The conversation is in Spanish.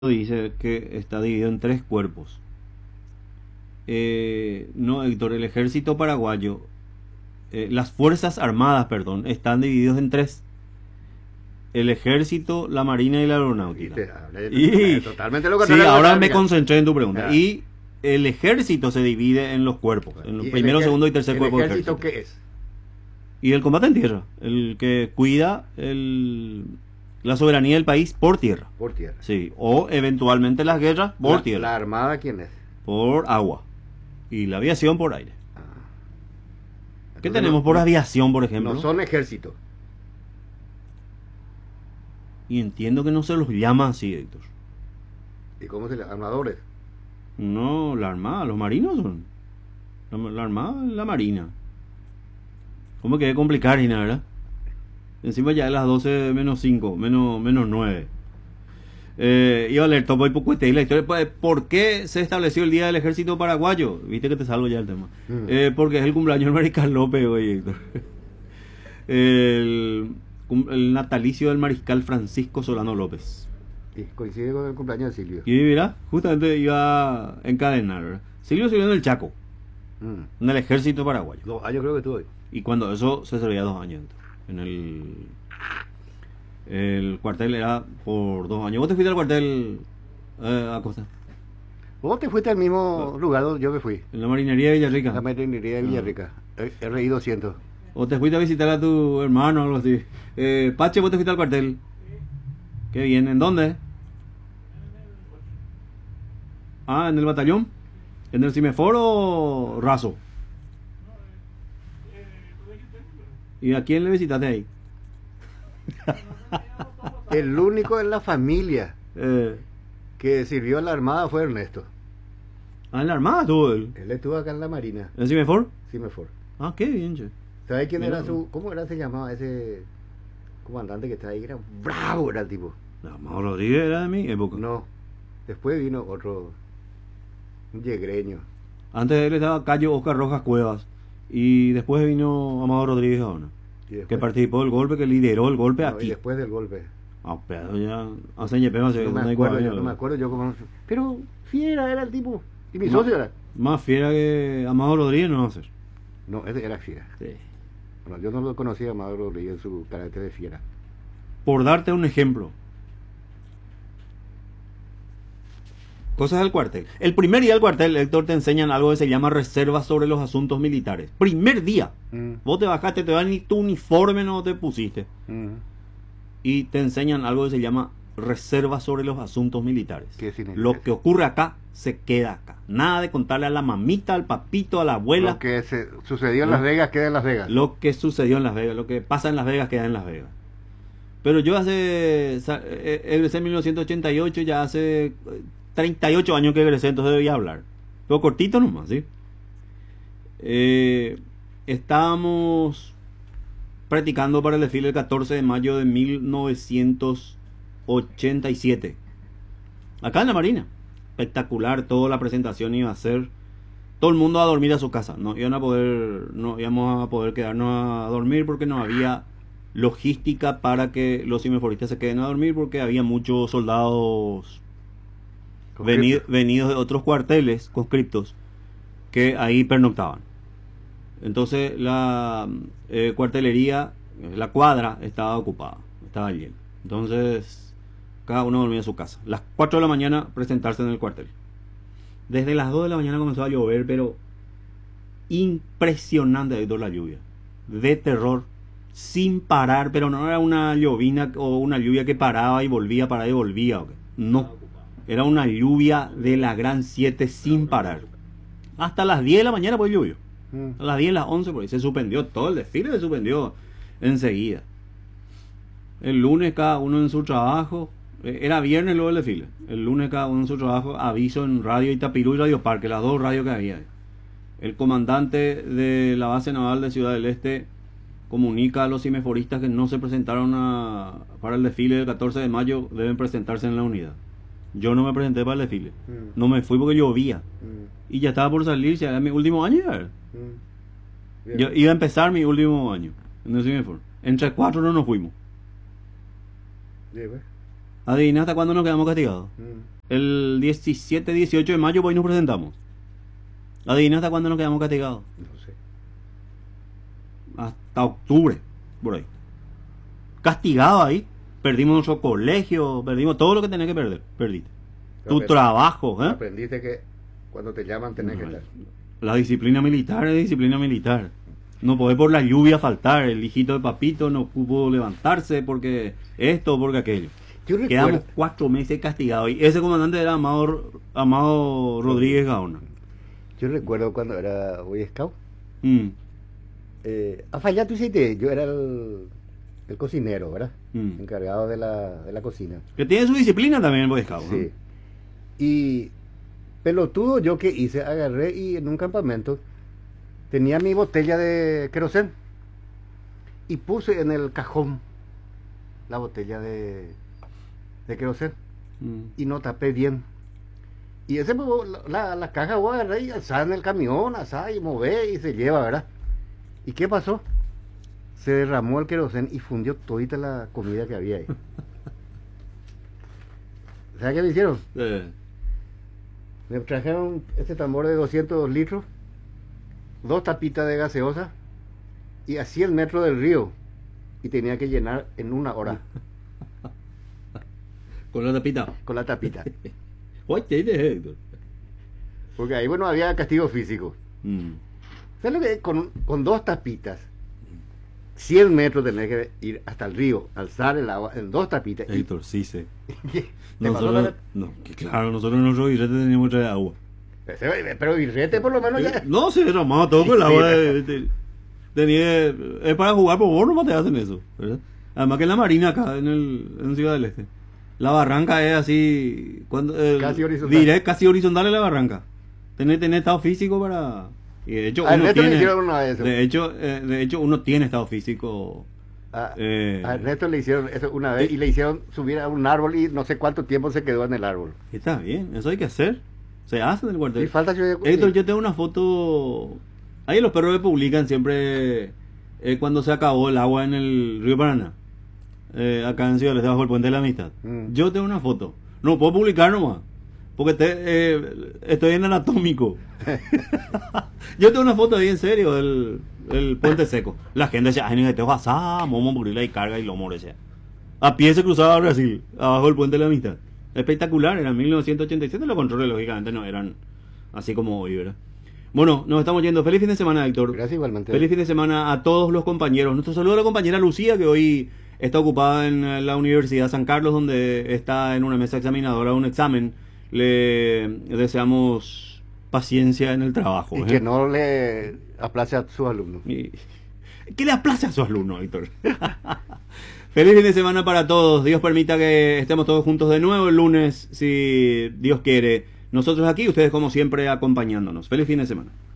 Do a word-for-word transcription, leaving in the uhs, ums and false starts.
dice que está dividido en tres cuerpos. Eh, no, Héctor, el ejército paraguayo, eh, las fuerzas armadas, perdón, están divididos en tres: el ejército, la marina y la aeronáutica. Y, y totalmente lo contrario. Sí, ahora me concentré en tu pregunta. Ah. Y el ejército se divide en los cuerpos, en los primero, segundo y tercer cuerpo. ¿El ejército qué es? Y el combate en tierra, el que cuida el, la soberanía del país por tierra. Por tierra. Sí, o eventualmente las guerras por la, tierra. ¿La armada quién es? Por agua. Y la aviación por aire. Ah. ¿Qué Entonces tenemos no, por aviación, por ejemplo? No son ejércitos. Y entiendo que no se los llama así, Héctor. ¿Y cómo se llama? Armadores. No, la armada, los marinos son. La, la armada, la marina. ¿Cómo que complicar, Gina, verdad? Encima ya es las doce menos cinco, menos, menos nueve. Eh, iba a leer topo y pocuete y la historia. ¿Por qué se estableció el Día del Ejército Paraguayo? Viste que te salgo ya el tema. Mm. Eh, porque es el cumpleaños del Mariscal López hoy, Héctor. el, el natalicio del Mariscal Francisco Solano López. Y coincide con el cumpleaños de Silvio. Y mira, justamente iba a encadenar, ¿verdad? Silvio sirvió en el Chaco, mm. en el Ejército Paraguayo. Dos años creo que estuvo ahí. Y cuando eso se servía dos años, Héctor. En el... El cuartel era por dos años. ¿Vos te fuiste al cuartel eh, a Costa? ¿Vos te fuiste al mismo lugar donde yo me fui? En la marinería de Villarrica. En la marinería de Villarrica. Ah. R I doscientos. ¿O te fuiste a visitar a tu hermano o algo así? Eh, Pache, ¿vos te fuiste al cuartel? Qué bien. ¿En dónde? Ah, ¿en el batallón? ¿En el Cimeforo Raso? ¿Y a quién le visitaste ahí? El único en la familia eh. que sirvió en la armada fue Ernesto. Ah, en la armada estuvo él. Él estuvo acá en la marina. ¿En Cimefor? Cimefor. Ah, qué bien, che. ¿Sabes quién Mira, era su... ¿Cómo era se llamaba ese comandante que estaba ahí? Era bravo, era el tipo. No, Amado Rodríguez era de mi época. No. Después vino otro... Un yegreño. Antes de él estaba Cayo Oscar Rojas Cuevas. Y después vino Amado Rodríguez Gaona, que participó del golpe, que lideró el golpe no, aquí. Y después del golpe. Ah, pero ya hace años no, no me acuerdo, yo, no me acuerdo yo cómo. Pero fiera era el tipo. Y mi socio era. Más fiera que Amado Rodríguez no va a ser. No, ese era fiera. Sí. Bueno, yo no lo conocía a Amado Rodríguez en su carácter de fiera. Por darte un ejemplo. Cosas del cuartel. El primer día del cuartel, Héctor, te enseñan algo que se llama reservas sobre los asuntos militares. Primer día. Mm. Vos te bajaste, te dan ni tu uniforme, no te pusiste. Mm. Y te enseñan algo que se llama reservas sobre los asuntos militares. ¿Qué significa? Lo que ocurre acá, se queda acá. Nada de contarle a la mamita, al papito, a la abuela. Lo que se sucedió en ¿no? Las Vegas, queda en Las Vegas. Lo que sucedió en Las Vegas, lo que pasa en Las Vegas, queda en Las Vegas. Pero yo hace, egresé en mil novecientos ochenta y ocho, ya hace treinta y ocho años que egresé, entonces debía hablar. Pero cortito nomás, ¿sí? Eh, estábamos practicando para el desfile el catorce de mayo de mil novecientos ochenta y siete. Acá en la Marina. Espectacular, toda la presentación iba a ser. Todo el mundo a dormir a su casa. No iban a poder, no íbamos a poder quedarnos a dormir porque no había logística para que los cimeforistas se queden a dormir, porque había muchos soldados Venido, venidos de otros cuarteles conscriptos que ahí pernoctaban. Entonces la eh, cuartelería, la cuadra estaba ocupada, estaba llena. Entonces cada uno dormía en su casa. Las cuatro de la mañana presentarse en el cuartel. Desde las dos de la mañana comenzó a llover, pero impresionante la lluvia, de terror, sin parar. Pero no era una llovina o una lluvia que paraba y volvía, paraba y volvía. No. Era una lluvia de la gran siete sin parar. Hasta las diez de la mañana pues llovió. A las diez, las once por ahí se suspendió todo el desfile, se suspendió enseguida. El lunes cada uno en su trabajo. Era viernes luego el desfile. El lunes cada uno en su trabajo. Aviso en Radio Itapirú y Radio Parque, las dos radios que había. El comandante de la base naval de Ciudad del Este comunica a los cimeforistas que no se presentaron a, para el desfile del catorce de mayo, deben presentarse en la unidad. Yo no me presenté para el desfile. Mm. No me fui porque llovía. Mm. Y ya estaba por salir, ya era mi último año. Mm. Yo iba a empezar mi último año en el Cimefor. Entre cuatro no nos fuimos. Yeah, Adivina hasta cuándo nos quedamos castigados. Mm. El diecisiete, dieciocho de mayo, pues nos presentamos. Adivina hasta cuándo nos quedamos castigados. No sé. Hasta octubre, por ahí. Castigado ahí. Perdimos nuestro colegio, perdimos todo lo que tenés que perder. Perdiste. Tu Pero trabajo, ¿eh? Aprendiste que cuando te llaman tenés que No, estar. La disciplina militar es disciplina militar. No podés por la lluvia faltar. El hijito de papito no pudo levantarse porque esto, porque aquello. Yo recuerdo, Quedamos cuatro meses castigados. Y ese comandante era Amado, Amado Rodríguez Gaona. yo recuerdo cuando era Boy Scout. Mm, Eh, a fallar tú hiciste, yo era el, el cocinero, ¿verdad? mm. Encargado de la, de la cocina. Que tiene su disciplina también el Boy Scout, ¿no? Sí. Y pelotudo yo que hice, agarré y en un campamento tenía mi botella de querosén y puse en el cajón la botella de, de querosén Mm. y no tapé bien. Y ese pues, la, la, la caja voy a agarrar y alzar en el camión, alzar y mover y se lleva, ¿verdad? ¿Y qué pasó? Se derramó el querosén y fundió todita la comida que había ahí. ¿Sabes qué me hicieron? Eh, Me trajeron este tambor de doscientos litros, dos tapitas de gaseosa y a cien metros del río. Y tenía que llenar en una hora con la tapita. con la tapita. Oye, ¿qué, Héctor? Porque ahí, bueno, había castigo físico. Mm. ¿Sabes lo que? Con, con dos tapitas, cien metros tenés que ir hasta el río, alzar el agua en dos tapitas. y- Héctor, sí sé. ¿Te pasó Nosotros, la- no, que claro, nosotros en nuestro billete teníamos que traer agua. Ese- Pero Virrete por lo menos ya... No, se derramaba todo con el agua. de- de- tenía, es para jugar, pero vos no te hacen eso, ¿verdad? Además que en la marina acá, en, el, en Ciudad del Este, la barranca es así, cuando, eh, Casi horizontal. diré, casi horizontal es la barranca. Tenés, tenés estado físico para... Y de hecho, A uno Ernesto le tiene, hicieron una vez eso. de hecho, eh, de hecho, uno tiene estado físico. A, eh, a Ernesto le hicieron eso una vez y le hicieron subir a un árbol y no sé cuánto tiempo se quedó en el árbol. Está bien, eso hay que hacer. Se hace en el cuartel. Y falta yo... Héctor, yo tengo una foto. Ahí los perros me publican siempre eh, cuando se acabó el agua en el río Paraná. Eh, acá en Ciudad del Este, bajo el puente de la Amistad. Mm. Yo tengo una foto. No puedo publicar nomás. Porque te, eh, estoy en anatómico. Yo tengo una foto ahí en serio del, del puente seco. La gente decía, ay, no te vas a momo morirla y carga y lo decía. A pie se cruzaba a Brasil, abajo del puente de la Amistad. Espectacular, era en mil novecientos ochenta y siete, los controles lógicamente no eran así como hoy, ¿verdad? Bueno, nos estamos yendo. Feliz fin de semana, Héctor. Gracias igualmente. Feliz fin de semana a todos los compañeros. Nuestro saludo a la compañera Lucía, que hoy está ocupada en eh, la Universidad San Carlos, donde está en una mesa examinadora, un examen. Le deseamos paciencia en el trabajo. Y ¿eh? que no le aplace a sus alumnos. Y- que le aplace a sus alumnos, Héctor. Feliz fin de semana para todos. Dios permita que estemos todos juntos de nuevo el lunes, si Dios quiere. Nosotros aquí, ustedes como siempre acompañándonos. Feliz fin de semana.